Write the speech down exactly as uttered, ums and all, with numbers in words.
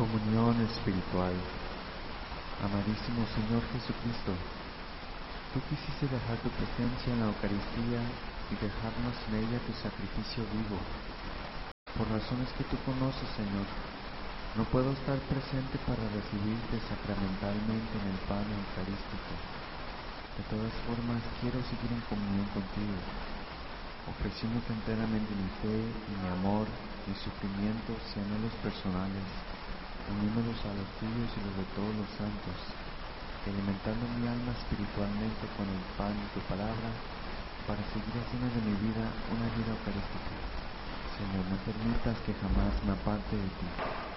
Comunión espiritual. Amadísimo Señor Jesucristo, tú quisiste dejar tu presencia en la Eucaristía y dejarnos en ella tu sacrificio vivo. Por razones que tú conoces, Señor, no puedo estar presente para recibirte sacramentalmente en el pan eucarístico. De todas formas, quiero seguir en comunión contigo, ofreciéndote enteramente mi fe y mi amor, mis sufrimientos y anhelos personales, uniéndolos a los tuyos y los de todos los santos, y alimentando mi alma espiritualmente con el pan de tu palabra, para seguir haciendo de mi vida una vida eucarística. Señor, no permitas que jamás me aparte de ti.